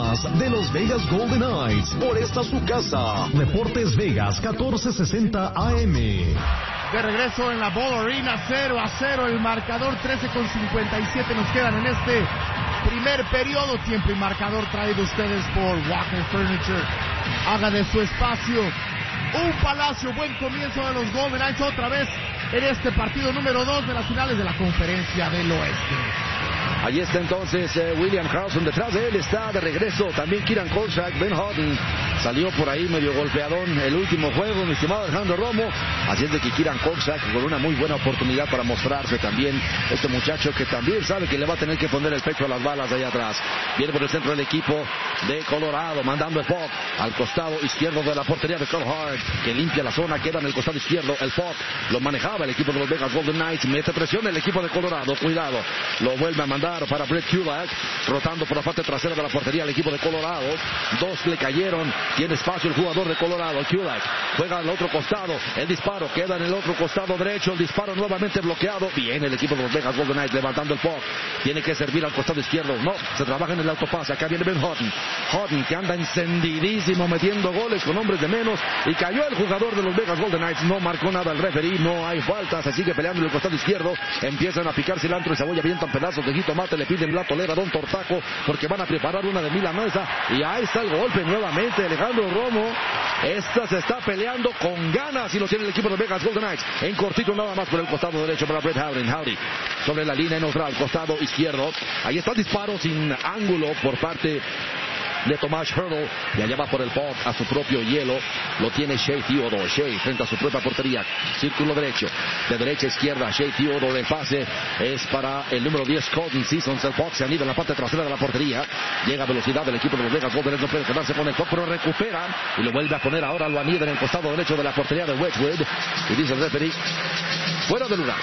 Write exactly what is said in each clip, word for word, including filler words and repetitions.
más de los Vegas Golden Knights por esta su casa. Deportes Vegas catorce sesenta A M. De regreso en la Ball Arena, cero a cero el marcador, trece con cincuenta y siete nos quedan en este primer periodo. Tiempo y marcador traído ustedes por Walker Furniture. Haga de su espacio un palacio. Buen comienzo de los Golden Knights otra vez en este partido número dos de las finales de la Conferencia del Oeste. Ahí está entonces eh, William Karlsson, detrás de él está de regreso también Kieran Korczak. Ben Houghton salió por ahí medio golpeadón el último juego, mi estimado Alejandro Romo, así es de que Kieran Korczak con una muy buena oportunidad para mostrarse también, este muchacho que también sabe que le va a tener que poner el pecho a las balas de allá atrás. Viene por el centro del equipo de Colorado, mandando el puck al costado izquierdo de la portería de Carl Hart, que limpia la zona, queda en el costado izquierdo, el puck lo manejaba el equipo de los Vegas Golden Knights, mete presión el equipo de Colorado, cuidado, lo vuelve a mandar para Brett Kulak, rotando por la parte trasera de la portería al equipo de Colorado. Dos le cayeron, tiene espacio el jugador de Colorado. Kulak juega al otro costado, el disparo queda en el otro costado derecho, el disparo nuevamente bloqueado. Bien el equipo de los Vegas Golden Knights levantando el puck, tiene que servir al costado izquierdo, no, se trabaja en el autopase. Acá viene Ben Houghton, Houghton que anda encendidísimo metiendo goles con hombres de menos, y cayó el jugador de los Vegas Golden Knights, no marcó nada el referee, no hay falta, se sigue peleando en el costado izquierdo, empiezan a picar cilantro y cebolla, avientan pedazos de jitomate, le piden la tolera a Don Tortaco porque van a preparar una de milanesa, y ahí está el golpe nuevamente Alejandro Romo. Esta se está peleando con ganas y lo tiene el equipo de Vegas Golden Knights en cortito nada más por el costado derecho para Brett Howden. Howdy sobre la línea neutral, costado izquierdo, ahí está el disparo sin ángulo por parte de Tomas Hertl, y allá va por el puck a su propio hielo, lo tiene Shea Theodore. Shea frente a su propia portería, círculo derecho, de derecha a izquierda, Shea Theodore, el pase es para el número diez, Colton Sissons, el puck se anida en la parte trasera de la portería, llega a velocidad del equipo de los Vegas Golden Knights, no puede quedarse con el puck, pero recupera y lo vuelve a poner, ahora lo anida en el costado derecho de la portería de Wedgwood, y dice el referee, fuera de lugar.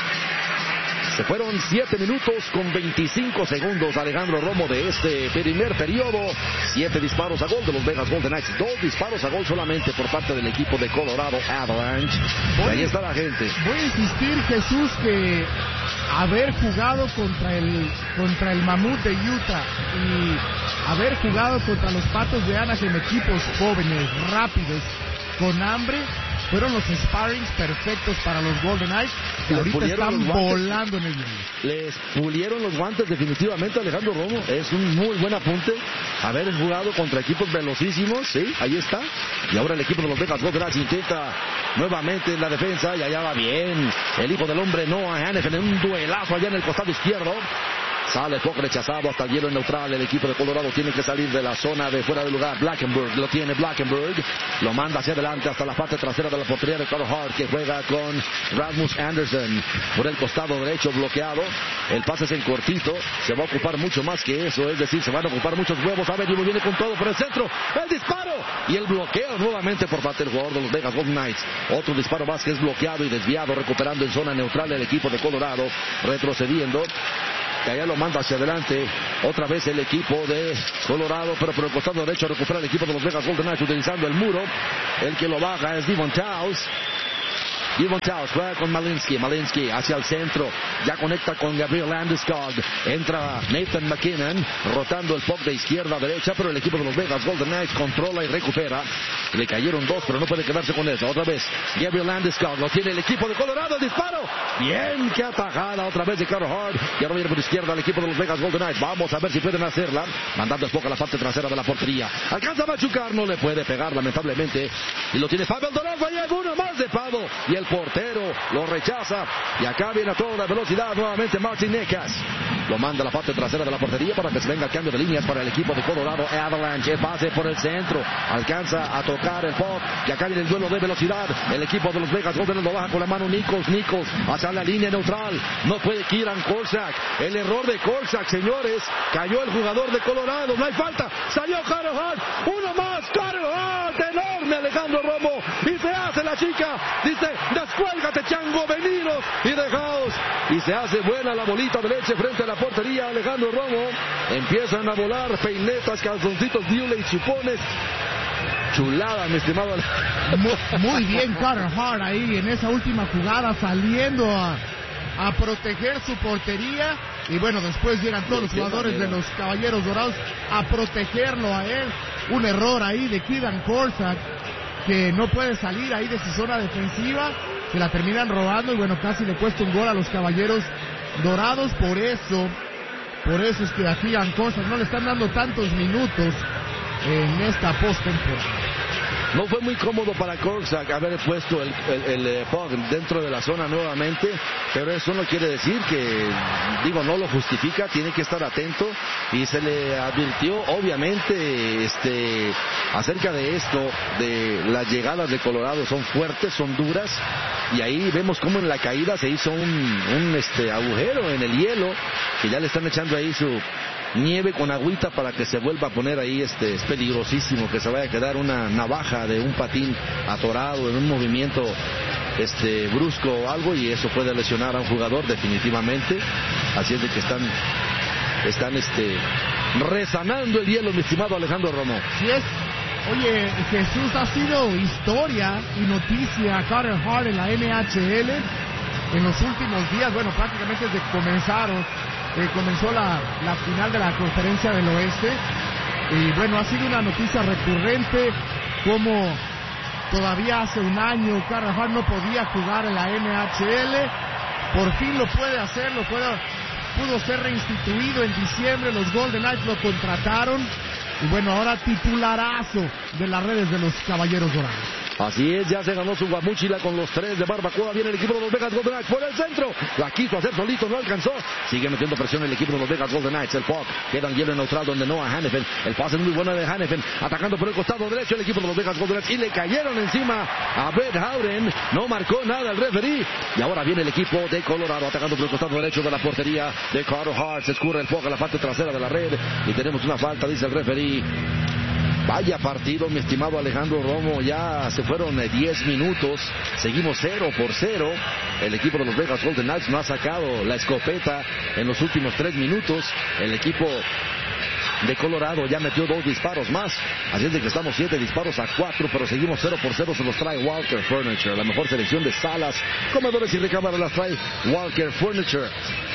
Se fueron siete minutos con veinticinco segundos, Alejandro Romo, de este primer periodo. siete disparos a gol de los Vegas Golden Knights, dos disparos a gol solamente por parte del equipo de Colorado Avalanche. Y ahí está la gente. Voy a insistir, Jesús, que haber jugado contra el contra el Mamut de Utah y haber jugado contra los Patos de Anaheim, equipos jóvenes, rápidos, con hambre, fueron los sparrings perfectos para los Golden Knights, que Les ahorita están volando en el mundo. Les pulieron los guantes definitivamente, Alejandro Romo. Es un muy buen apunte haber jugado contra equipos velocísimos. Sí, ahí está. Y ahora el equipo de los Vegas Golden Knights intenta nuevamente en la defensa, y allá va bien el hijo del hombre Noah Hanifin en un duelazo allá en el costado izquierdo. Sale poco rechazado hasta el hielo neutral. El equipo de Colorado tiene que salir de la zona de fuera de lugar. Blackenberg lo tiene, Blackenberg lo manda hacia adelante hasta la parte trasera de la portería de Carl Hart, que juega con Rasmus Anderson por el costado derecho, bloqueado. El pase es en cortito, se va a ocupar mucho más que eso, es decir, se van a ocupar muchos huevos. Avenue viene con todo por el centro, el disparo y el bloqueo nuevamente por parte del jugador de los Vegas Golden Knights. Otro disparo más que es bloqueado y desviado, recuperando en zona neutral el equipo de Colorado, retrocediendo. Que allá lo manda hacia adelante otra vez el equipo de Colorado, pero por el costado derecho recupera el equipo de los Vegas Golden Knights utilizando el muro. El que lo baja es Devon Towns. Devon Towns juega con Malinsky, Malinsky hacia el centro, ya conecta con Gabriel Landeskog, entra Nathan McKinnon, rotando el puck de izquierda a derecha, pero el equipo de los Vegas Golden Knights controla y recupera. Le cayeron dos, pero no puede quedarse con eso. Otra vez Gabriel Landeskog, lo tiene el equipo de Colorado, el disparo, bien, que atajada otra vez de Carl Hart, y ahora viene por izquierda el equipo de los Vegas Golden Knights. Vamos a ver si pueden hacerla, mandando el puck a la parte trasera de la portería, alcanza a machucar, no le puede pegar lamentablemente, y lo tiene Pavel Dorov, y alguno más de Pavo, y el portero lo rechaza, y acá viene a toda la velocidad nuevamente Martin Necas, lo manda a la parte trasera de la portería para que se venga el cambio de líneas para el equipo de Colorado Avalanche. El pase por el centro, alcanza a tocar el puck, y acá viene el duelo de velocidad. El equipo de los Vegas Golden lo baja con la mano Nichols, Nichols hacia la línea neutral, no puede Kieran Korczak, el error de Korczak, señores, cayó el jugador de Colorado, no hay falta, salió Carl Hart, uno más, Carl Hart, enorme Alejandro Romo, y se hace la chica, dice, descuélgate chango, veniros y dejaos, y se hace buena la bolita de leche frente a la portería. Alejandro Romo, empiezan a volar peinetas, calzoncitos, diule y chupones. Chulada, mi estimado. Muy, muy bien Carl Hart ahí en esa última jugada, saliendo a, a proteger su portería, Y bueno, después llegan todos los jugadores de los Caballeros Dorados a protegerlo a él. Un error ahí de Kidan Korsak, que no puede salir ahí de su zona defensiva. Se la terminan robando y bueno, casi le cuesta un gol a los Caballeros Dorados. Por eso, por eso es que a Kidan Korsak no le están dando tantos minutos en esta postemporada. No fue muy cómodo para Korsak haber puesto el, el, el, el puck dentro de la zona nuevamente, pero eso no quiere decir que, digo, no lo justifica, tiene que estar atento y se le advirtió obviamente este, acerca de esto, de las llegadas de Colorado son fuertes, son duras, y ahí vemos cómo en la caída se hizo un, un este, agujero en el hielo, que ya le están echando ahí su nieve con agüita para que se vuelva a poner ahí. Este es peligrosísimo que se vaya a quedar una navaja de un patín atorado en un movimiento este brusco o algo, y eso puede lesionar a un jugador definitivamente. Así es de que están están este resanando el hielo, mi estimado Alejandro Romo. Sí es. Oye, Jesús, ha sido historia y noticia Carter Hart en la N H L en los últimos días. Bueno, prácticamente desde que comenzaron Eh, comenzó la, la final de la Conferencia del Oeste, y bueno, ha sido una noticia recurrente como todavía hace un año Carter Hart no podía jugar en la N H L, por fin lo puede hacer, lo puede, pudo ser reinstituido en diciembre, los Golden Knights lo contrataron, y bueno, ahora titularazo de las redes de los Caballeros Dorados. Así es, ya se ganó su guamúchila con los tres de barbacoa. Viene el equipo de los Vegas Golden Knights por el centro. La quiso hacer solito, no alcanzó. Sigue metiendo presión el equipo de los Vegas Golden Knights. El puck queda en hielo neutral donde no a Hanifin. El pase muy bueno de Hanifin. Atacando por el costado derecho el equipo de los Vegas Golden Knights. Y le cayeron encima a Brett Howden. No marcó nada el referee. Y ahora viene el equipo de Colorado atacando por el costado derecho de la portería de Carter Hart. Se escurre el puck a la parte trasera de la red. Y tenemos una falta, dice el referee. Vaya partido, mi estimado Alejandro Romo. Ya se fueron diez minutos. Seguimos cero por cero. El equipo de los Vegas Golden Knights no ha sacado la escopeta en los últimos tres minutos. El equipo de Colorado ya metió dos disparos más. Así es de que estamos siete disparos a cuatro, pero seguimos cero por cero. Se los trae Walker Furniture. La mejor selección de salas, comedores y recámaras las trae Walker Furniture.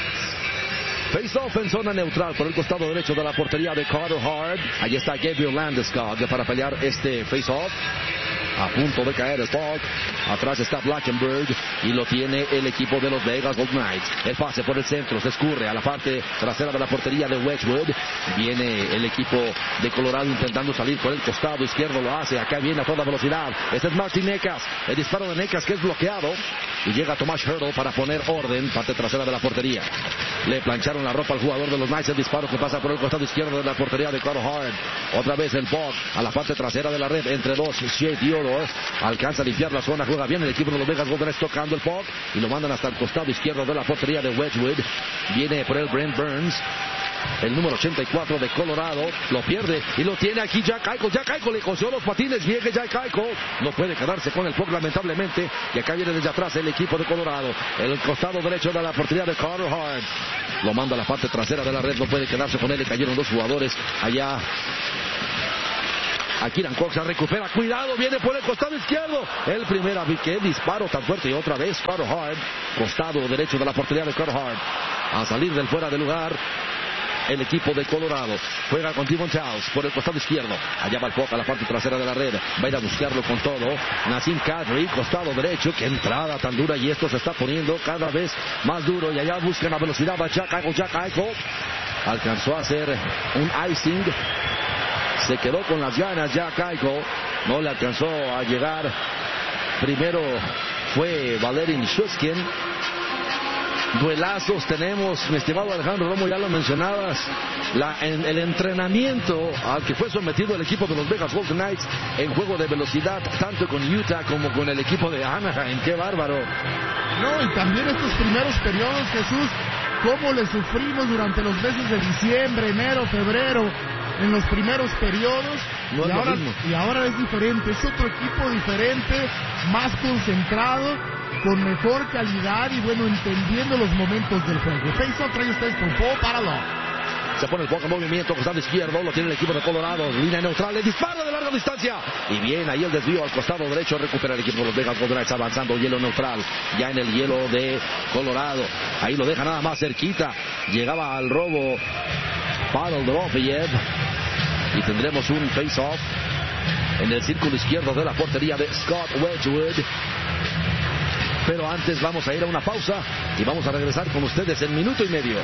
Face off en zona neutral por el costado derecho de la portería de Carter Hart. Allí está Gabriel Landeskog para pelear este face off. A punto de caer el puck. Atrás está Blackenberg y lo tiene el equipo de los Vegas Golden Knights. El pase por el centro se escurre a la parte trasera de la portería de Wedgwood. Viene el equipo de Colorado intentando salir por el costado izquierdo. Lo hace. Acá viene a toda velocidad. Este es Martin Necas. El disparo de Necas que es bloqueado. Y llega Tomas Hertl para poner orden. Parte trasera de la portería. Le plancharon la ropa al jugador de los Knights. El disparo que pasa por el costado izquierdo de la portería de Carter Hart. Otra vez el puck a la parte trasera de la red. Entre dos. Shea Theodore alcanza a limpiar la zona. Juega bien el equipo de los Vegas Golden Knights tocando el puck. Y lo mandan hasta el costado izquierdo de la portería de Wedgwood. Viene por el Brent Burns. El número ochenta y cuatro de Colorado. Lo pierde y lo tiene aquí Jack Eichel. Jack Eichel le cosió los patines. Llegue Jack Eichel. No puede quedarse con el puck lamentablemente. Y acá viene desde atrás el equipo de Colorado. El costado derecho de la portería de Carter Hart. Lo manda a la parte trasera de la red. No puede quedarse con él. Le cayeron dos jugadores allá. Kidan Korsak recupera, cuidado, viene por el costado izquierdo. El primer que disparo tan fuerte y otra vez Carter Hart. Costado derecho de la portería de Carter Hart. A salir del fuera de lugar. El equipo de Colorado juega con Devon Towns por el costado izquierdo. Allá va el puck a la parte trasera de la red. Va a ir a buscarlo con todo. Nassim Kadri, costado derecho. Qué entrada tan dura, y esto se está poniendo cada vez más duro. Y allá buscan a velocidad a Jack Eichel. Jack Eichel alcanzó a hacer un icing. Se quedó con las ganas Jack Eichel. No le alcanzó a llegar. Primero fue Valeri Nichushkin. Duelazos tenemos, mi estimado Alejandro Romo, ya lo mencionabas, la, en, el entrenamiento al que fue sometido el equipo de los Vegas Golden Knights en juego de velocidad, tanto con Utah como con el equipo de Anaheim. ¡Qué bárbaro! No, y también estos primeros periodos, Jesús, cómo le sufrimos durante los meses de diciembre, enero, febrero, en los primeros periodos, no y, ahora, y ahora es diferente, es otro equipo diferente, más concentrado, con mejor calidad y bueno, entendiendo los momentos del juego. Face-off trae ustedes por Paul Paralon. Se pone el poco movimiento, costado izquierdo, lo tiene el equipo de Colorado. Línea neutral, le dispara de larga distancia. Y bien, ahí el desvío al costado derecho, recupera el equipo de los Vegas Golden Knights avanzando, hielo neutral, ya en el hielo de Colorado. Ahí lo deja nada más cerquita. Llegaba al robo Pavel Dorofeyev. Y tendremos un face-off en el círculo izquierdo de la portería de Scott Wedgwood. Pero antes vamos a ir a una pausa y vamos a regresar con ustedes en minuto y medio.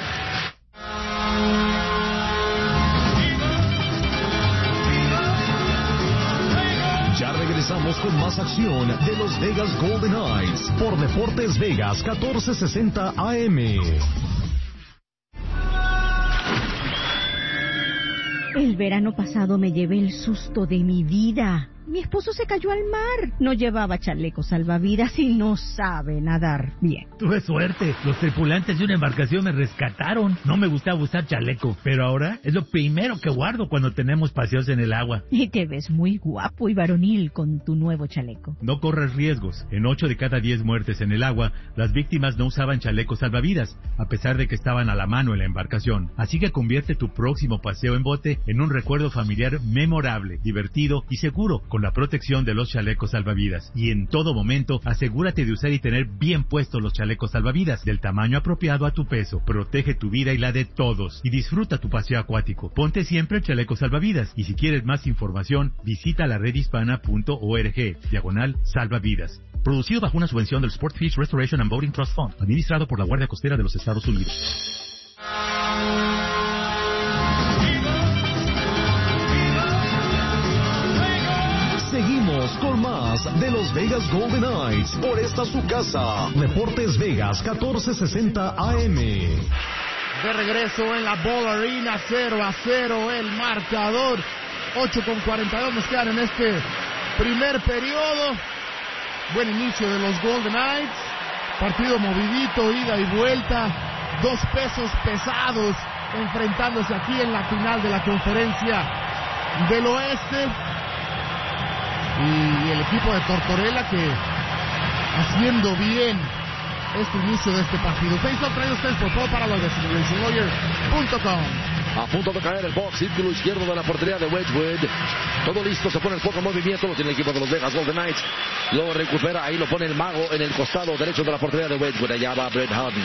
Ya regresamos con más acción de los Vegas Golden Knights por Deportes Vegas catorce sesenta A M. El verano pasado me llevé el susto de mi vida. Mi esposo se cayó al mar. No llevaba chaleco salvavidas y no sabe nadar bien. Tuve suerte. Los tripulantes de una embarcación me rescataron. No me gustaba usar chaleco, pero ahora es lo primero que guardo cuando tenemos paseos en el agua. Y te ves muy guapo y varonil con tu nuevo chaleco. No corres riesgos. En ocho de cada diez muertes en el agua, las víctimas no usaban chalecos salvavidas, a pesar de que estaban a la mano en la embarcación. Así que convierte tu próximo paseo en bote en un recuerdo familiar memorable, divertido y seguro, con la protección de los chalecos salvavidas. Y en todo momento, asegúrate de usar y tener bien puestos los chalecos salvavidas, del tamaño apropiado a tu peso. Protege tu vida y la de todos. Y disfruta tu paseo acuático. Ponte siempre el chaleco salvavidas. Y si quieres más información, visita la red hispana punto org, diagonal salvavidas. Producido bajo una subvención del Sportfish Restoration and Boating Trust Fund, administrado por la Guardia Costera de los Estados Unidos. Seguimos con más de los Vegas Golden Knights por esta su casa. Deportes Vegas catorce sesenta A M. De regreso en la Ball Arena, cero a cero el marcador. ocho con cuarenta y dos nos quedan en este primer periodo. Buen inicio de los Golden Knights. Partido movidito, ida y vuelta. Dos pesos pesados enfrentándose aquí en la final de la Conferencia del Oeste. Y el equipo de Tortorella que haciendo bien este inicio de este partido. Facebook trae ustedes por favor para los de Simulation Lawyer punto com. A punto de caer el box, círculo izquierdo de la portería de Wedgwood. Todo listo, se pone el poco movimiento, lo tiene el equipo de los Vegas Golden Knights. Lo recupera, ahí lo pone el mago en el costado derecho de la portería de Wedgwood. Allá va Brett Howden.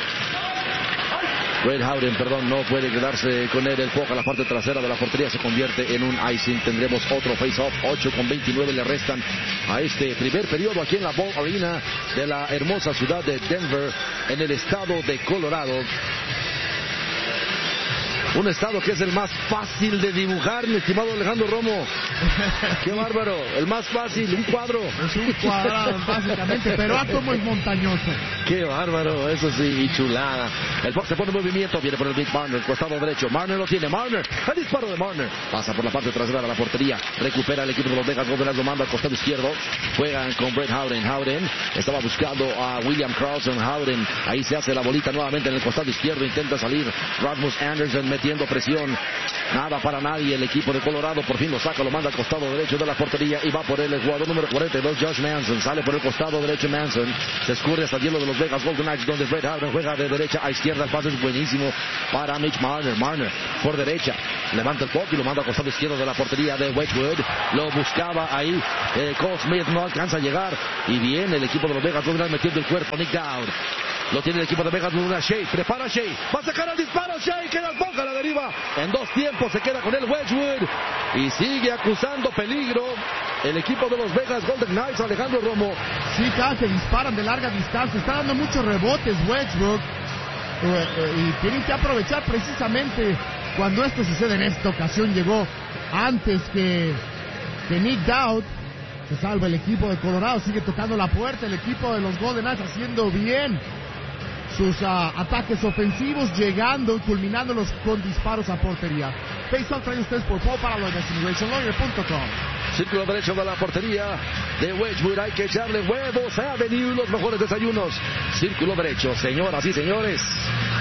Brett Howden, perdón, no puede quedarse con él. El poco a la parte trasera de la portería se convierte en un icing. Tendremos otro face-off. ocho con veintinueve le restan a este primer periodo aquí en la Ball Arena de la hermosa ciudad de Denver, en el estado de Colorado. Un estado que es el más fácil de dibujar, mi estimado Alejandro Romo. ¡Qué bárbaro! El más fácil, un cuadro. Es un cuadrado, básicamente, pero átomo es montañoso. ¡Qué bárbaro! Eso sí, y chulada. El box se pone en movimiento, viene por el Big Marner, costado derecho. Marner lo tiene, Marner. El disparo de Marner. Pasa por la parte trasera de la portería. Recupera el equipo de los Vegas Golden Knights, lo manda al costado izquierdo. Juegan con Brett Howden. Howden estaba buscando a William Carlson. Howden, ahí se hace la bolita nuevamente en el costado izquierdo. Intenta salir Rasmus Anderson metiendo presión. Nada para nadie. El equipo de Colorado por fin lo saca, lo manda al costado derecho de la portería y va por él el jugador número cuarenta y dos, Josh Manson. Sale por el costado derecho Manson. Se escurre hasta el hielo de los Vegas Golden Knights, donde Brett Howden juega de derecha a izquierda. El pase es buenísimo para Mitch Marner. Marner por derecha. Levanta el puck y lo manda al costado izquierdo de la portería de Wedgwood. Lo buscaba ahí. Eh, Cole Smith no alcanza a llegar. Y bien, el equipo de los Vegas Golden Knights metiendo el cuerpo. Nick Dowd. Lo tiene el equipo de Vegas Golden Knights. Shea. Prepara Shea. Va a sacar el disparo. Shea. Queda el puck a la deriva. En dos tiempos se queda con el Wedgwood. Y sigue acusando peligro el equipo de los Vegas Golden Knights, Alejandro Romo. Sí, cada que disparan de larga distancia. Está dando muchos rebotes Wedgwood. Eh, eh, y tienen que aprovechar precisamente cuando esto sucede. En esta ocasión llegó antes que, que Nick Dowd. Se salva el equipo de Colorado. Sigue tocando la puerta el equipo de los Golden Knights, haciendo bien sus uh, ataques ofensivos, llegando y culminándolos con disparos a portería. Face-off trae ustedes por favor para los de Simulation Lawyer punto com. Círculo derecho de la portería de Wedgwood. Hay que echarle huevos a Avenue, los mejores desayunos. Círculo derecho, señoras y señores.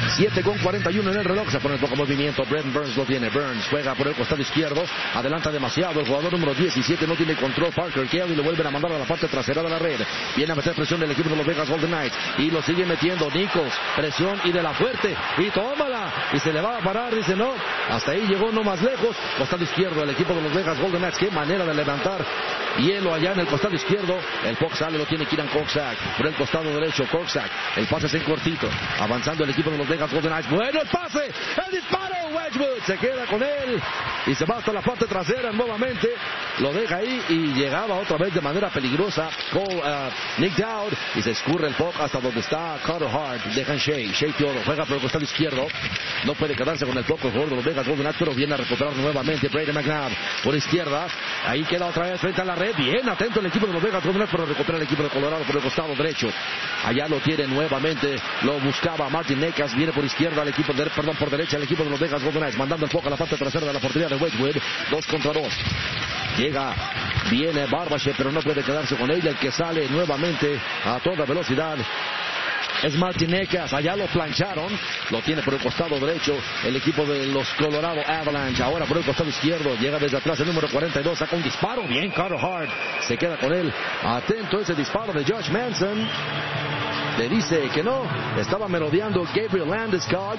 siete con cuarenta y uno en el reloj. Se pone el poco movimiento. Brent Burns lo tiene. Burns juega por el costado izquierdo. Adelanta demasiado. El jugador número diecisiete no tiene control. Parker Kelly lo vuelven a mandar a la parte trasera de la red. Viene a meter presión del equipo de los Vegas Golden Knights. Y lo sigue metiendo Nichols. Presión y de la fuerte. Y tómala. Y se le va a parar. Dice no. Hasta ahí llegó no más lejos. Costado izquierdo el equipo de los Vegas Golden Knights. Qué manera de levantar hielo allá en el costado izquierdo. El puck sale. Lo tiene Kieran Korczak. Por el costado derecho. Korczak. El pase es en cortito. Avanzando el equipo de los Vegas Golden Knights. Bueno el pase. El disparo. Wedgwood se queda con él. Y se va hasta la parte trasera nuevamente. Lo deja ahí. Y llegaba otra vez de manera peligrosa Cole, uh, Nick Dowd. Y se escurre el puck hasta donde está Carter Hart. Dejan Shea. Shea Theodore juega por el costado izquierdo. No puede quedarse con el puck el jugador de los Vegas Golden Knights, pero viene a recuperar nuevamente Brady McNabb por izquierda. Ahí queda otra vez frente a la red. Bien atento el equipo de los Vegas Golden Knights, pero recupera el equipo de Colorado por el costado derecho. Allá lo tiene nuevamente. Lo buscaba Martin Necas. Viene por izquierda al equipo de, perdón, por derecha el equipo de los Vegas Golden Knights, mandando el puck a la parte trasera de la portería de Wedgwood. Dos contra dos. Llega, viene Barbashev, pero no puede quedarse con ella. El que sale nuevamente a toda velocidad es Martin Necas. Allá lo plancharon. Lo tiene por el costado derecho el equipo de los Colorado Avalanche. Ahora por el costado izquierdo. Llega desde atrás el número cuarenta y dos. Saca un disparo. Bien, Carter Hart se queda con él. Atento ese disparo de Josh Manson. Le dice que no. Estaba merodeando Gabriel Landeskog.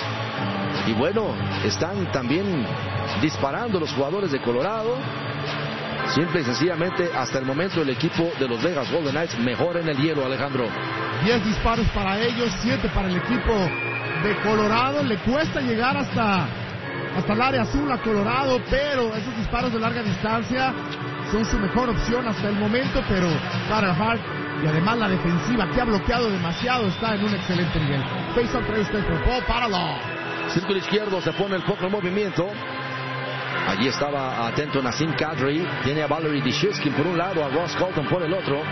Y bueno, están también disparando los jugadores de Colorado. Simple y sencillamente, hasta el momento el equipo de los Vegas Golden Knights mejora en el hielo, Alejandro. diez disparos para ellos, siete para el equipo de Colorado. Le cuesta llegar hasta, hasta el área azul a Colorado, pero esos disparos de larga distancia son su mejor opción hasta el momento. Pero Carter Hart y además la defensiva, que ha bloqueado demasiado, está en un excelente nivel. Face-off trae usted por Paul Paralon. Círculo izquierdo, se pone el poco en movimiento. Allí estaba atento Nassim Kadri. Tiene a Valerie Dishuskin por un lado, a Ross Colton por el otro.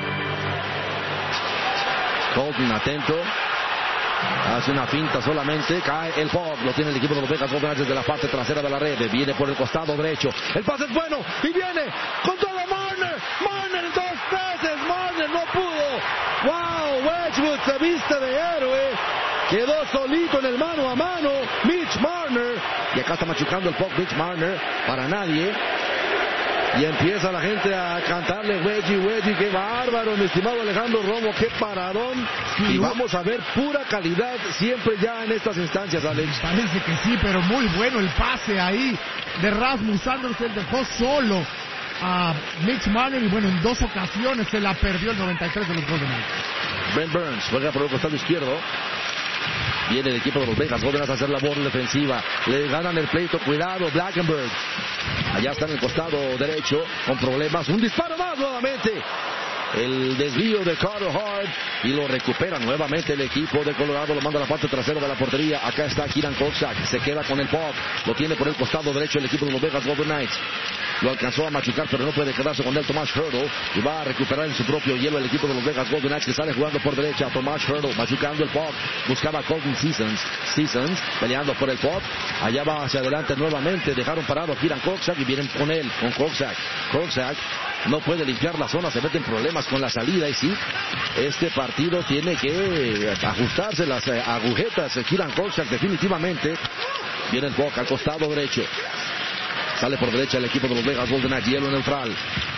Colton atento. Hace una finta solamente. Cae el puck. Lo tiene el equipo de los Vegas Golden Knights desde la parte trasera de la red. Viene por el costado derecho. El pase es bueno. Y viene con todo Marner. Marner en dos veces. Marner no pudo. Wow. Wedgwood se viste de héroe. Quedó solito en el mano a mano Mitch Marner. Y acá está machucando el puck Mitch Marner para nadie. Y empieza la gente a cantarle Wedgie, Wedgie. Qué bárbaro, mi estimado Alejandro Romo. Qué paradón. Y vamos a ver pura calidad siempre ya en estas instancias, Alex. Parece que sí, pero muy bueno el pase ahí de Rasmus Andersen. Dejó solo a Mitch Marner. Y bueno, en dos ocasiones se la perdió el noventa y tres de los Golden Knights. Brent Burns juega por el costado izquierdo. Viene el equipo de los Vegas Golden Knights a hacer labor defensiva. Le ganan el pleito. Cuidado, Blackenberg. Allá está en el costado derecho con problemas. Un disparo más nuevamente. El desvío de Carter Hart. Y lo recupera nuevamente el equipo de Colorado. Lo manda a la parte trasera de la portería. Acá está Kieran Korczak. Se queda con el puck. Lo tiene por el costado derecho el equipo de los Vegas Golden Knights. Lo alcanzó a machucar, pero no puede quedarse con él Tomas Hertl. Y va a recuperar en su propio hielo el equipo de los Vegas Golden Knights, que sale jugando por derecha. Tomas Hertl machucando el puck. Buscaba a Colton Seasons. Seasons peleando por el puck. Allá va hacia adelante nuevamente. Dejaron parado a Kieran Korczak y vienen con él, con Korczak. Korczak no puede limpiar la zona, se meten problemas con la salida. Y sí, este partido tiene que ajustarse las eh, agujetas. Kieran Korczak definitivamente. Viene el puck al costado derecho. Sale por derecha el equipo de los Vegas Golden Knights, hielo neutral.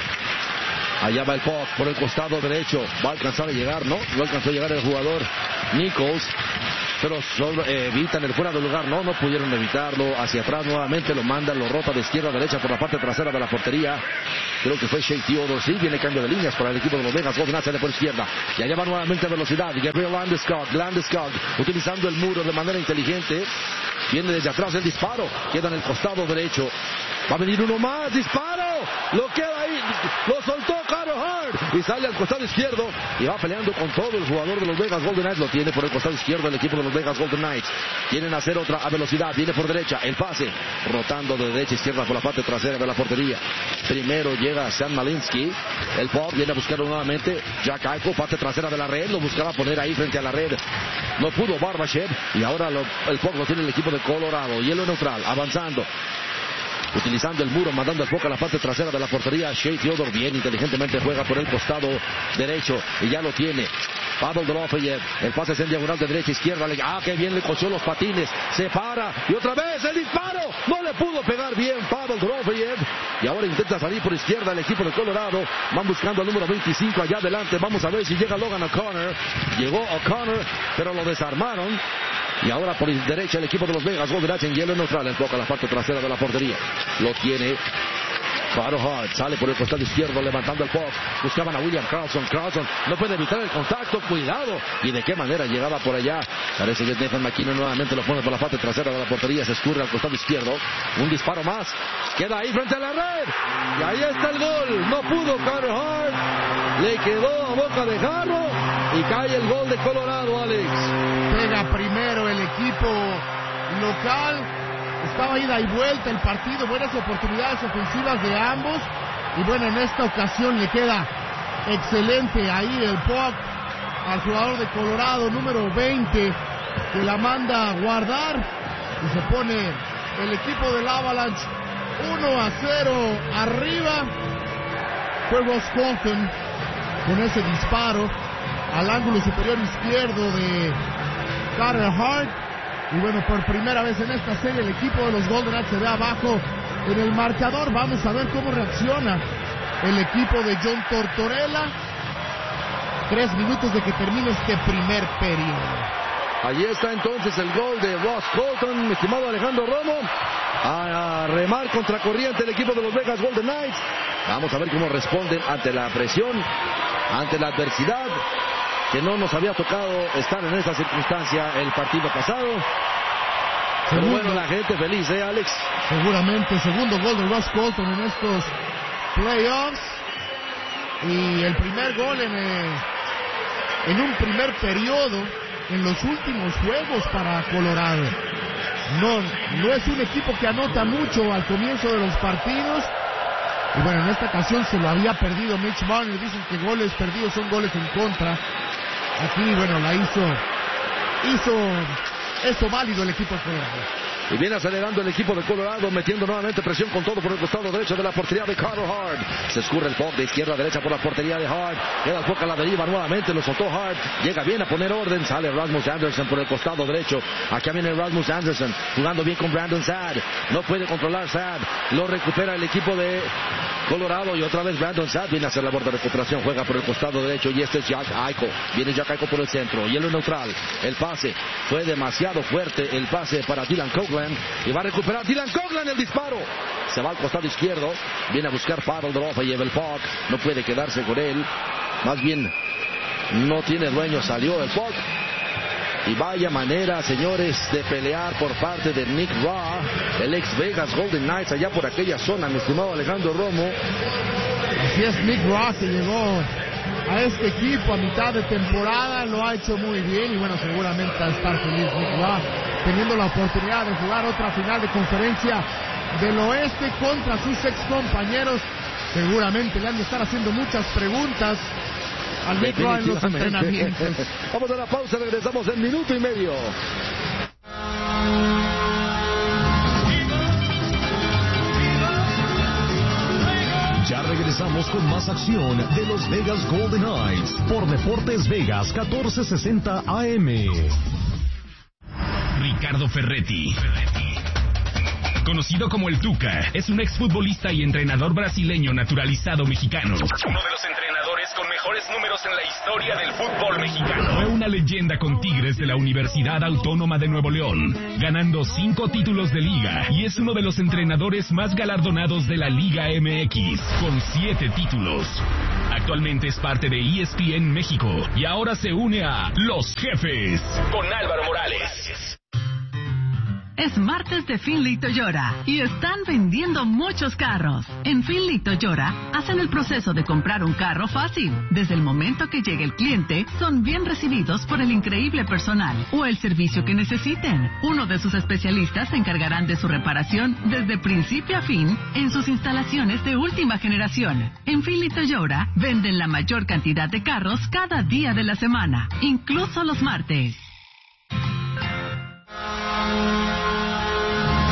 Allá va el puck por el costado derecho. Va a alcanzar a llegar, ¿no? No alcanzó a llegar el jugador Nichols. Pero solo, eh, evitan el fuera de lugar. No, no pudieron evitarlo. Hacia atrás nuevamente lo mandan, lo rota de izquierda a derecha por la parte trasera de la portería. Creo que fue Shea Theodore. Sí, viene cambio de líneas para el equipo de los Vegas Golden Knights. Sale por izquierda. Y allá va nuevamente a velocidad. Gabriel Landeskog. Landeskog utilizando el muro de manera inteligente. Viene desde atrás el disparo. Queda en el costado derecho. Va a venir uno más. ¡Disparo! Lo queda ahí. Lo soltó Carter Hart. Y sale al costado izquierdo. Y va peleando con todo el jugador de los Vegas Golden Knights. Lo tiene por el costado izquierdo el equipo de los Vegas Golden Knights. Quieren hacer otra a velocidad. Viene por derecha. El pase. Rotando de derecha a izquierda por la parte trasera de la portería. Primero llega Sam Malinsky. El puck viene a buscarlo nuevamente. Jack Eichel, parte trasera de la red. Lo buscaba poner ahí frente a la red. No pudo Barbashev. Y ahora lo, el puck lo tiene el equipo de Colorado. Hielo neutral. Avanzando. Utilizando el muro, mandando el puck a la parte trasera de la portería. Shea Theodore bien inteligentemente juega por el costado derecho. Y ya lo tiene. Pavel Dorofeyev, el pase es en diagonal de derecha a izquierda. Ah, qué bien le coció los patines. Se para y otra vez el disparo. No le pudo pegar bien Pavel Dorofeyev. Y ahora intenta salir por izquierda el equipo de Colorado. Van buscando al número veinticinco allá adelante. Vamos a ver si llega Logan O'Connor. Llegó O'Connor, pero lo desarmaron. Y ahora por derecha el equipo de los Vegas Golden Knights en hielo neutral. Enfoca la parte trasera de la portería. Lo tiene Carter Hart, sale por el costado izquierdo levantando el puck. Buscaban a William Karlsson. Karlsson no puede evitar el contacto. Cuidado. Y de qué manera llegaba por allá. Parece que Nathan McKinnon nuevamente lo pone por la parte trasera de la portería. Se escurre al costado izquierdo. Un disparo más. Queda ahí frente a la red. Y ahí está el gol. No pudo Carter Hart. Le quedó a boca de jarro. Y cae el gol de Colorado, Alex. Pega primero el equipo local. Estaba ida y vuelta el partido, buenas oportunidades ofensivas de ambos. Y bueno, en esta ocasión le queda excelente ahí el puck al jugador de Colorado, número veinte, que la manda a guardar. Y se pone el equipo del Avalanche uno a cero arriba. Fue Ross Colton con ese disparo al ángulo superior izquierdo de Carter Hart. Y bueno, por primera vez en esta serie el equipo de los Golden Knights se ve abajo en el marcador. Vamos a ver cómo reacciona el equipo de John Tortorella. Tres minutos de que termine este primer periodo. Allí está entonces el gol de Ross Colton, mi estimado Alejandro Romo. A remar contra corriente el equipo de los Vegas Golden Knights. Vamos a ver cómo responden ante la presión, ante la adversidad, que no nos había tocado estar en esta circunstancia el partido pasado. Pero Segundo. bueno, la gente feliz, ¿eh, Alex? Seguramente, segundo gol de Ross Colton en estos playoffs. Y el primer gol en, el, en un primer periodo en los últimos juegos para Colorado. No, no es un equipo que anota mucho al comienzo de los partidos. Y bueno, en esta ocasión se lo había perdido Mitch Marner. Dicen que goles perdidos son goles en contra. Aquí, bueno, la hizo, hizo eso válido el equipo de Colorado. Y viene acelerando el equipo de Colorado, metiendo nuevamente presión con todo por el costado derecho de la portería de Carter Hart. Se escurre el puck de izquierda a derecha por la portería de Hart. Queda el puck a la deriva nuevamente, lo soltó Hart. Llega bien a poner orden, sale Rasmus Anderson por el costado derecho. Aquí viene Rasmus Anderson, jugando bien con Brandon Saad. No puede controlar Saad, lo recupera el equipo de Colorado y otra vez Brandon Saad viene a hacer labor de recuperación. Juega por el costado derecho y este es Jack Eichel. Viene Jack Eichel por el centro, hielo neutral. El pase fue demasiado fuerte, el pase para Dylan Coghlan. Y va a recuperar Dylan Coghlan el disparo. Se va al costado izquierdo. Viene a buscar Pavel Dorofeyev el puck. No puede quedarse con él. Más bien no tiene dueño. Salió el puck. Y vaya manera, señores, de pelear por parte de Nick Raw, el ex Vegas Golden Knights, allá por aquella zona, mi estimado Alejandro Romo. Así es, Nick Raw, que llegó a este equipo a mitad de temporada, lo ha hecho muy bien y bueno, seguramente va a estar feliz Nick Raw, teniendo la oportunidad de jugar otra final de conferencia del oeste contra sus ex compañeros. Seguramente le han de estar haciendo muchas preguntas al Nick Raw en los entrenamientos. Vamos a la pausa, regresamos en minuto y medio. Ya regresamos con más acción de los Vegas Golden Knights por Deportes Vegas catorce sesenta A M. Ricardo Ferretti, conocido como el Tuca, es un exfutbolista y entrenador brasileño naturalizado mexicano. Uno de los entrenadores con mejores números en la historia del fútbol mexicano. Fue una leyenda con Tigres de la Universidad Autónoma de Nuevo León, ganando cinco títulos de liga, y es uno de los entrenadores más galardonados de la Liga M X, con siete títulos. Actualmente es parte de E S P N México y ahora se une a Los Jefes con Álvaro Morales. Es martes de Finley Toyota y están vendiendo muchos carros. En Finley Toyota hacen el proceso de comprar un carro fácil. Desde el momento que llegue el cliente, son bien recibidos por el increíble personal o el servicio que necesiten. Uno de sus especialistas se encargarán de su reparación desde principio a fin en sus instalaciones de última generación. En Finley Toyota venden la mayor cantidad de carros cada día de la semana, incluso los martes.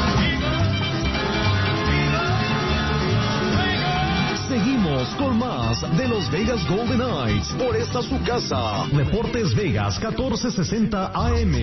Seguimos con más más de los Vegas Golden Knights por esta su casa. Deportes Vegas catorce sesenta A M.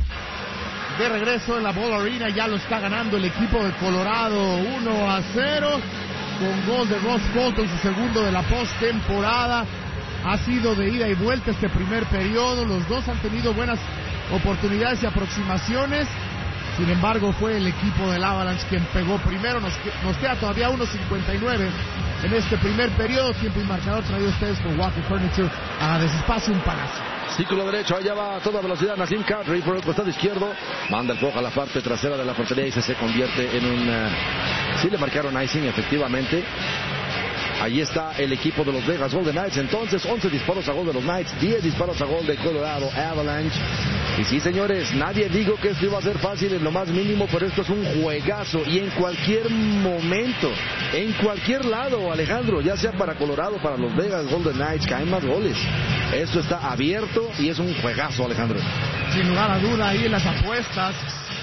De regreso en la Ball Arena, ya lo está ganando el equipo de Colorado uno a cero, con gol de Ross Colton, su segundo de la postemporada. Ha sido de ida y vuelta este primer periodo, los dos han tenido buenas oportunidades y aproximaciones. Sin embargo, fue el equipo del Avalanche quien pegó primero. Nos, nos queda todavía uno cincuenta y nueve en este primer periodo. Tiempo y marcador traído a ustedes por Walker Furniture. A desespacio un palacio. Círculo derecho, allá va a toda velocidad Nazem Kadri por el costado izquierdo. Manda el puck a la parte trasera de la portería y se, se convierte en un... Uh, sí le marcaron icing, efectivamente. Allí está el equipo de los Vegas Golden Knights. Entonces, once disparos a gol de los Knights, diez disparos a gol de Colorado Avalanche. Y sí, señores, nadie dijo que esto iba a ser fácil en lo más mínimo, pero esto es un juegazo. Y en cualquier momento, en cualquier lado, Alejandro, ya sea para Colorado, para los Vegas Golden Knights, caen más goles. Esto está abierto y es un juegazo, Alejandro. Sin lugar a duda, ahí en las apuestas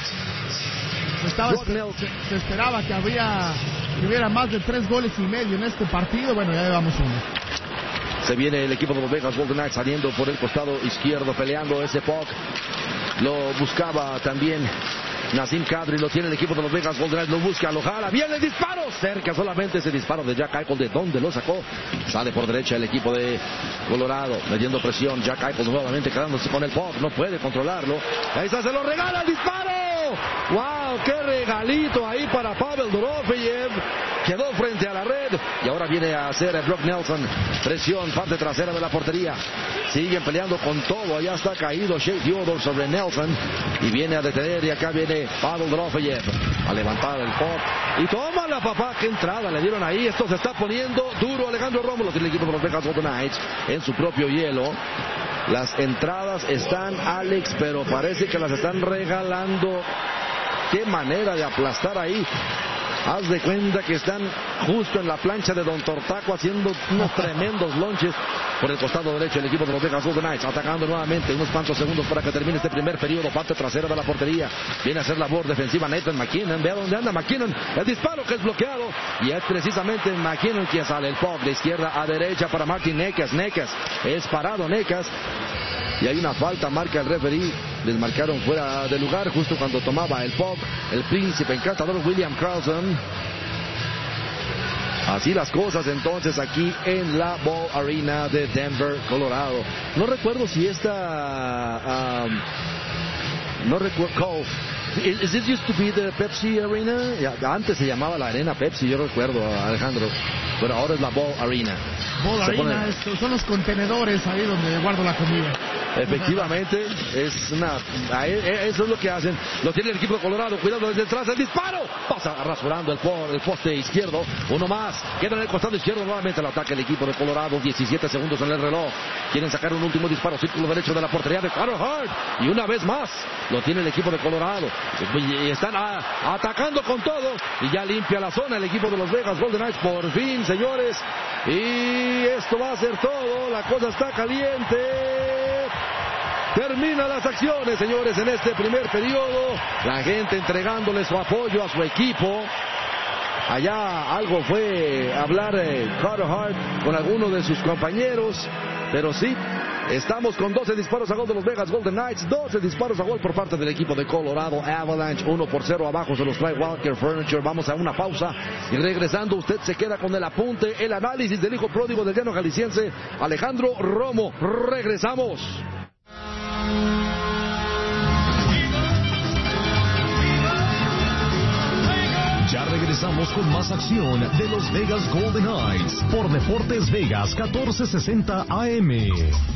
se, estaba, se, se esperaba que había... que hubiera más de tres goles y medio en este partido. Bueno, ya llevamos uno. Se viene el equipo de los Vegas Golden Knights saliendo por el costado izquierdo, peleando ese puck. Lo buscaba también Nazem Kadri, lo tiene el equipo de los Vegas Golden Knights, lo busca, lo jala, viene el disparo, cerca solamente ese disparo de Jack Eichel. ¿De dónde lo sacó? Sale por derecha el equipo de Colorado, metiendo presión. Jack Eichel nuevamente quedándose con el puck, no puede controlarlo. Ahí está, se lo regala el disparo. ¡Wow! ¡Qué regalito ahí para Pavel Dorofeyev! Quedó frente a la red y ahora viene a hacer Brock Nelson. Presión, parte trasera de la portería. Siguen peleando con todo. Allá está caído Shea Theodore sobre Nelson y viene a detener. Y acá viene Pavel Dorofeyev a levantar el pop. Y toma la papá, qué entrada le dieron ahí. Esto se está poniendo duro. Alejandro Romo lo tiene el equipo de los Vegas Golden Knights en su propio hielo. Las entradas están, Alex, pero parece que las están regalando. Qué manera de aplastar ahí. Haz de cuenta que están justo en la plancha de Don Tortaco haciendo unos tremendos lonches por el costado derecho el equipo de los Vegas Golden Knights, atacando nuevamente unos cuantos segundos para que termine este primer periodo. Parte trasera de la portería, viene a hacer labor defensiva Nathan MacKinnon. Vea dónde anda MacKinnon, el disparo que es bloqueado y es precisamente MacKinnon quien sale el puck de izquierda a derecha para Martin Necas. Necas es parado, Necas, y hay una falta, marca el referee. Les marcaron fuera de lugar justo cuando tomaba el puck el príncipe encantador William Karlsson. Así las cosas entonces aquí en la Ball Arena de Denver, Colorado. No recuerdo si esta... Um, no recuerdo... Is it used to be the Pepsi Arena? Ya, antes se llamaba la Arena Pepsi, yo recuerdo, Alejandro. Pero ahora es la Ball Arena. Ball se Arena pone... es, son los contenedores ahí donde guardo la comida. Efectivamente, es una, eso es lo que hacen. Lo tiene el equipo de Colorado, cuidado desde atrás, el disparo. Pasa rasurando el, el poste izquierdo. Uno más, queda en el costado izquierdo. Nuevamente el ataque del equipo de Colorado. diecisiete segundos en el reloj. Quieren sacar un último disparo, círculo derecho de la portería de Carter Hart. Y una vez más, lo tiene el equipo de Colorado. Y están a, atacando con todo. Y ya limpia la zona el equipo de los Vegas Golden Knights. Por fin, señores. Y esto va a ser todo. La cosa está caliente. Termina las acciones, señores, en este primer periodo. La gente entregándole su apoyo a su equipo. Allá algo fue hablar eh, Carter Hart con alguno de sus compañeros. Pero sí, estamos con doce disparos a gol de los Vegas Golden Knights. doce disparos a gol por parte del equipo de Colorado Avalanche. uno por cero abajo se los trae Walker Furniture. Vamos a una pausa y regresando usted se queda con el apunte, el análisis del hijo pródigo del llano jalisciense, Alejandro Romo. Regresamos. Ya regresamos con más acción de los Vegas Golden Knights por Deportes Vegas catorce sesenta A M.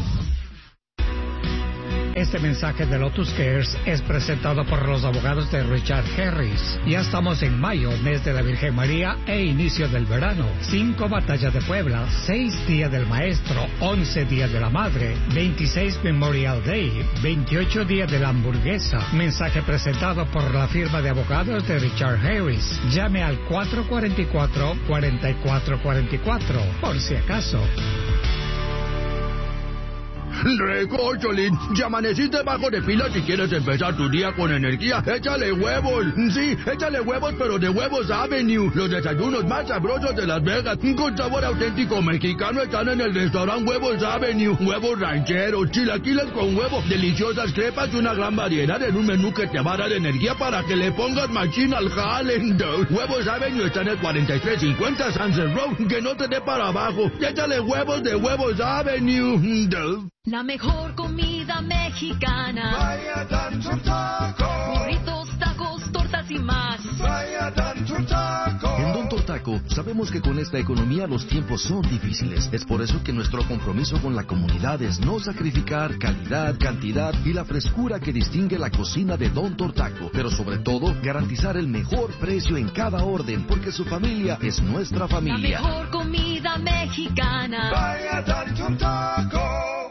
Este mensaje de Lotus Cares es presentado por los abogados de Richard Harris. Ya estamos en mayo, mes de la Virgen María e inicio del verano. Cinco batallas de Puebla, seis días del maestro, once días de la madre, veintiséis Memorial Day, veintiocho días de la hamburguesa. Mensaje presentado por la firma de abogados de Richard Harris. Llame al cuatro cuatro cuatro, cuatro cuatro cuatro cuatro, por si acaso. Recocholín, ya amaneciste bajo de pila si quieres empezar tu día con energía. Échale huevos. Sí, échale huevos, pero de Huevos Avenue. Los desayunos más sabrosos de Las Vegas, con sabor auténtico mexicano, están en el restaurante Huevos Avenue. Huevos rancheros, chilaquiles con huevo, deliciosas crepas y una gran variedad en un menú que te va a dar energía para que le pongas machín al jale. Huevos Avenue está en el cuarenta y tres cincuenta Sunset Road. Que no te dé para abajo. Échale huevos de Huevos Avenue. La mejor comida mexicana. Vaya Tanto Taco. Burritos, tacos, tortas y más. Vaya Tanto Taco. En Don Tortaco sabemos que con esta economía los tiempos son difíciles. Es por eso que nuestro compromiso con la comunidad es no sacrificar calidad, cantidad y la frescura que distingue la cocina de Don Tortaco. Pero sobre todo, garantizar el mejor precio en cada orden, porque su familia es nuestra familia. La mejor comida mexicana. Vaya Tanto Taco.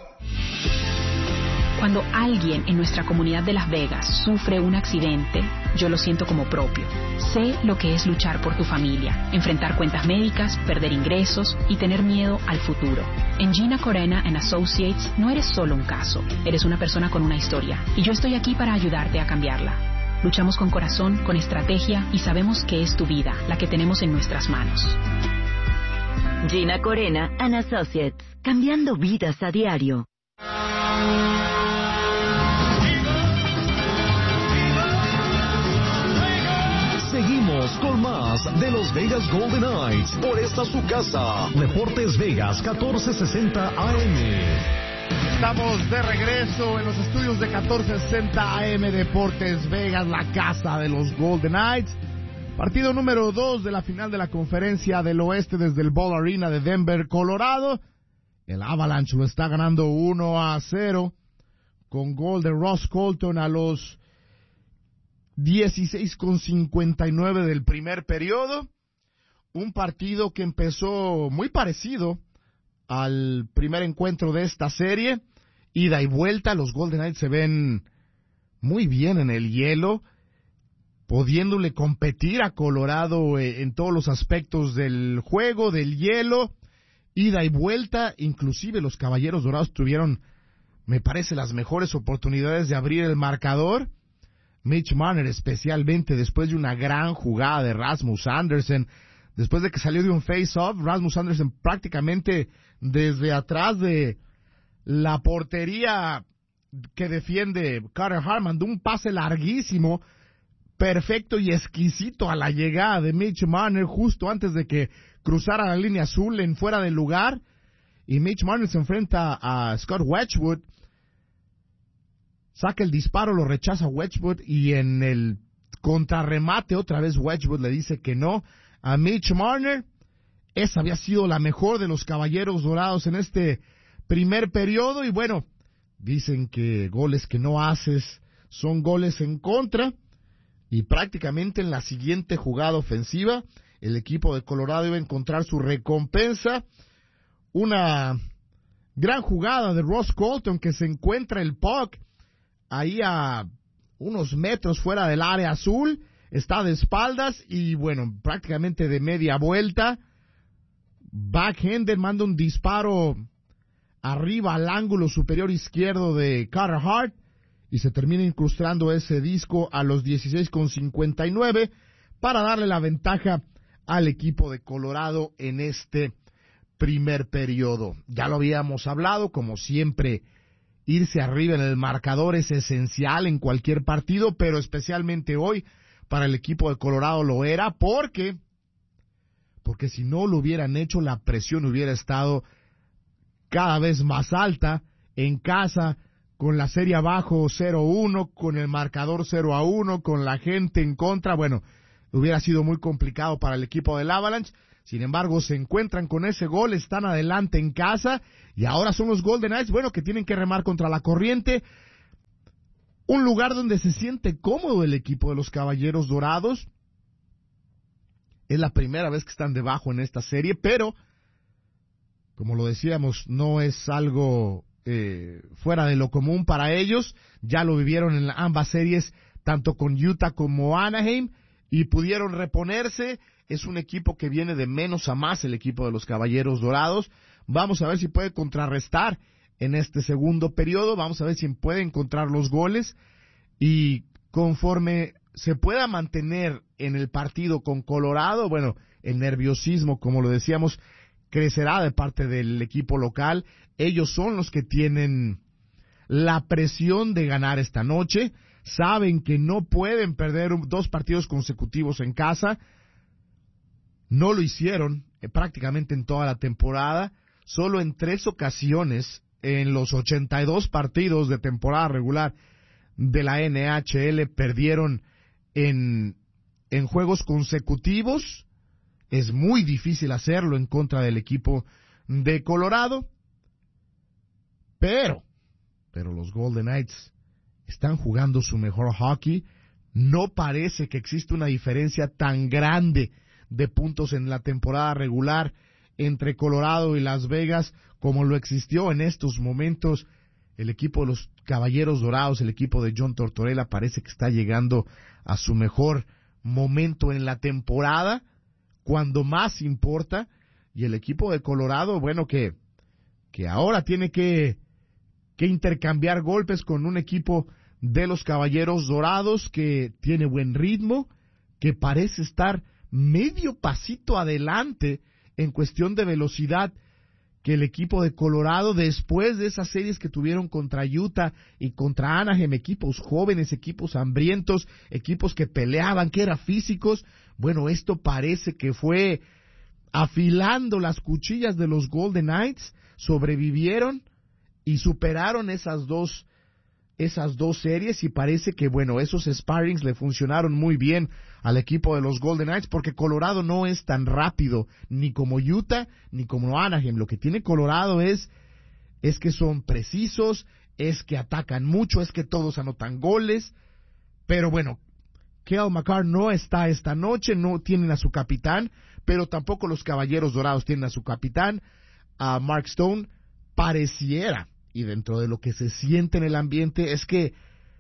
Cuando alguien en nuestra comunidad de Las Vegas sufre un accidente, yo lo siento como propio. Sé lo que es luchar por tu familia, enfrentar cuentas médicas, perder ingresos y tener miedo al futuro. En Gina Corena and Associates no eres solo un caso, eres una persona con una historia, y yo estoy aquí para ayudarte a cambiarla. Luchamos con corazón, con estrategia, y sabemos que es tu vida la que tenemos en nuestras manos. Gina Corena and Associates, cambiando vidas a diario. Seguimos con más de los Vegas Golden Knights por esta su casa. Deportes Vegas catorce sesenta A M. Estamos de regreso en los estudios de catorce sesenta A M Deportes Vegas, la casa de los Golden Knights. Partido número dos de la final de la Conferencia del Oeste desde el Ball Arena de Denver, Colorado. El Avalanche lo está ganando uno a cero con gol de Ross Colton a los dieciséis con cincuenta y nueve del primer periodo. Un partido que empezó muy parecido al primer encuentro de esta serie. Ida y vuelta, los Golden Knights se ven muy bien en el hielo, pudiéndole competir a Colorado en todos los aspectos del juego, del hielo. Ida y vuelta, inclusive los Caballeros Dorados tuvieron, me parece, las mejores oportunidades de abrir el marcador. Mitch Marner, especialmente después de una gran jugada de Rasmus Andersen, después de que salió de un face-off, Rasmus Andersen prácticamente desde atrás de la portería que defiende Carter Hart, mandó un pase larguísimo, perfecto y exquisito a la llegada de Mitch Marner justo antes de que cruzara la línea azul en fuera del lugar, y Mitch Marner se enfrenta a Scott Wedgwood. Saca el disparo, lo rechaza Wedgwood, y en el contrarremate otra vez Wedgwood le dice que no a Mitch Marner. Esa había sido la mejor de los Caballeros Dorados en este primer periodo, y bueno, dicen que goles que no haces son goles en contra, y prácticamente en la siguiente jugada ofensiva el equipo de Colorado iba a encontrar su recompensa. Una gran jugada de Ross Colton, que se encuentra el puck ahí a unos metros fuera del área azul, está de espaldas y bueno, prácticamente de media vuelta, backhander, manda un disparo arriba al ángulo superior izquierdo de Carter Hart y se termina incrustando ese disco a los dieciséis con cincuenta y nueve para darle la ventaja al equipo de Colorado en este primer periodo. Ya lo habíamos hablado, como siempre, irse arriba en el marcador es esencial en cualquier partido, pero especialmente hoy para el equipo de Colorado lo era, porque porque si no lo hubieran hecho, la presión hubiera estado cada vez más alta en casa, con la serie abajo cero uno, con el marcador cero a uno, con la gente en contra. Bueno, hubiera sido muy complicado para el equipo del Avalanche. Sin embargo, se encuentran con ese gol, están adelante en casa, y ahora son los Golden Knights, bueno, que tienen que remar contra la corriente. Un lugar donde se siente cómodo el equipo de los Caballeros Dorados. Es la primera vez que están debajo en esta serie, pero, como lo decíamos, no es algo eh, fuera de lo común para ellos. Ya lo vivieron en ambas series, tanto con Utah como Anaheim, y pudieron reponerse. Es un equipo que viene de menos a más, el equipo de los Caballeros Dorados. Vamos a ver si puede contrarrestar en este segundo periodo. Vamos a ver si puede encontrar los goles y conforme se pueda mantener en el partido con Colorado, bueno, el nerviosismo, como lo decíamos, crecerá de parte del equipo local. Ellos son los que tienen la presión de ganar esta noche. Saben que no pueden perder dos partidos consecutivos en casa. No lo hicieron eh, prácticamente en toda la temporada. Solo en tres ocasiones en los ochenta y dos partidos de temporada regular de la N H L perdieron en, en juegos consecutivos. Es muy difícil hacerlo en contra del equipo de Colorado. Pero, pero los Golden Knights están jugando su mejor hockey. No parece que existe una diferencia tan grande de puntos en la temporada regular entre Colorado y Las Vegas como lo existió en estos momentos. El equipo de los Caballeros Dorados, el equipo de John Tortorella, parece que está llegando a su mejor momento en la temporada, cuando más importa, y el equipo de Colorado, bueno, que, que ahora tiene que, que intercambiar golpes con un equipo de los Caballeros Dorados que tiene buen ritmo, que parece estar medio pasito adelante en cuestión de velocidad que el equipo de Colorado, después de esas series que tuvieron contra Utah y contra Anaheim, equipos jóvenes, equipos hambrientos, equipos que peleaban, que eran físicos. Bueno, esto parece que fue afilando las cuchillas de los Golden Knights, sobrevivieron y superaron esas dos esas dos series, y parece que, bueno, esos sparrings le funcionaron muy bien al equipo de los Golden Knights, porque Colorado no es tan rápido, ni como Utah, ni como Anaheim. Lo que tiene Colorado es, es que son precisos, es que atacan mucho, es que todos anotan goles, pero bueno, Cale Makar no está esta noche, no tienen a su capitán, pero tampoco los Caballeros Dorados tienen a su capitán, a Mark Stone. Pareciera, y dentro de lo que se siente en el ambiente, es que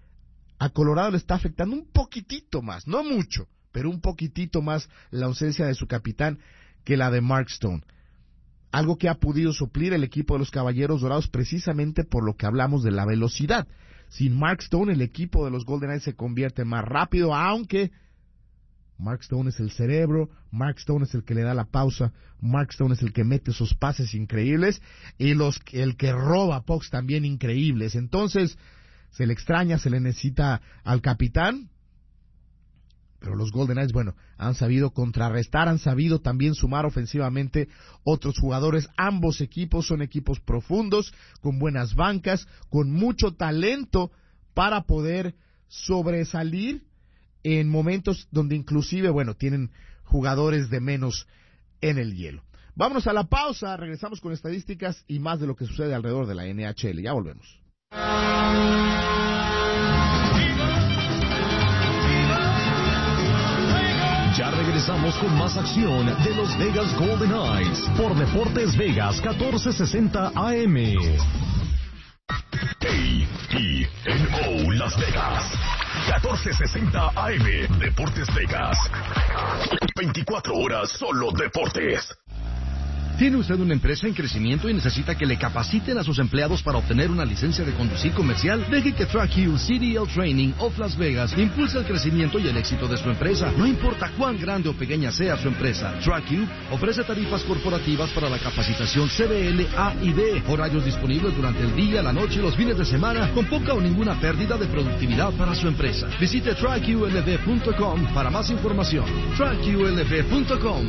a Colorado le está afectando un poquitito más, no mucho, pero un poquitito más la ausencia de su capitán que la de Mark Stone. Algo que ha podido suplir el equipo de los Caballeros Dorados precisamente por lo que hablamos de la velocidad. Sin Mark Stone, el equipo de los Golden Knights se convierte más rápido, aunque Mark Stone es el cerebro, Mark Stone es el que le da la pausa, Mark Stone es el que mete esos pases increíbles, y los el que roba pucks también increíbles. Entonces, se le extraña, se le necesita al capitán, pero los Golden Knights, bueno, han sabido contrarrestar, han sabido también sumar ofensivamente otros jugadores. Ambos equipos son equipos profundos, con buenas bancas, con mucho talento para poder sobresalir en momentos donde inclusive, bueno, tienen jugadores de menos en el hielo. Vámonos a la pausa, regresamos con estadísticas y más de lo que sucede alrededor de la N H L. Ya volvemos. Ya regresamos con más acción de los Vegas Golden Knights por Deportes Vegas catorce sesenta A M. A E N O Las Vegas catorce sesenta A M. Deportes Vegas. veinticuatro horas solo deportes. ¿Tiene usted una empresa en crecimiento y necesita que le capaciten a sus empleados para obtener una licencia de conducir comercial? Deje que TrackU C D L Training of Las Vegas impulse el crecimiento y el éxito de su empresa. No importa cuán grande o pequeña sea su empresa, TrackU ofrece tarifas corporativas para la capacitación C D L A y B, horarios disponibles durante el día, la noche y los fines de semana, con poca o ninguna pérdida de productividad para su empresa. Visite track U L V punto com para más información. track U L V punto com.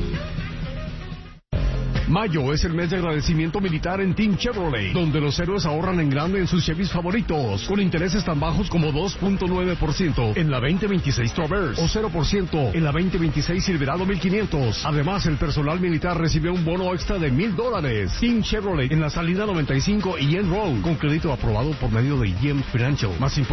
Mayo es el mes de agradecimiento militar en Team Chevrolet, donde los héroes ahorran en grande en sus Chevys favoritos, con intereses tan bajos como dos punto nueve por ciento en la veinte veintiséis Traverse o cero por ciento en la veinte veintiséis Silverado mil quinientos. Además, el personal militar recibe un bono extra de mil dólares. Team Chevrolet en la salida noventa y cinco y Yen Road, con crédito aprobado por medio de Yen Financial. Más